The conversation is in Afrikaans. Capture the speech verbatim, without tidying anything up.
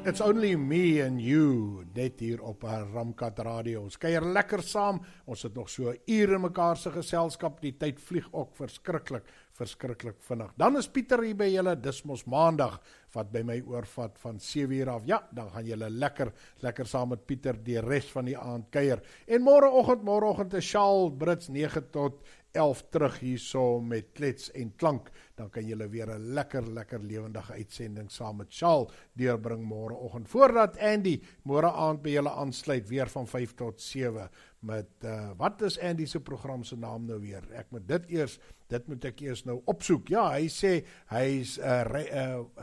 It's only me and you, net hier op Ramkat Radio. Ons kuier lekker saam, ons het nog so 'n uur in mekaar se geselskap, die tyd vlieg ook verskriklik, verskriklik vinnig. Dan is Pieter hier by julle, dis mos maandag, wat by my oorvat van sewe uur af. Ja, dan gaan julle lekker, lekker saam met Pieter die res van die aand kuier. En môreoggend, môreoggend is Shaal Brits nege tot elf terug hierso met klets en klank. Dan kan julle weer 'n lekker, lekker lewendige uitsending saam met Shaal deurbring môreoggend. Voordat Andy môre aand by julle aansluit, weer van vyf tot sewe met, uh, wat is Andy se program se naam nou weer? Ek moet dit eers, dit moet ek eers nou opsoek. Ja, hy sê, hy is uh, uh, uh,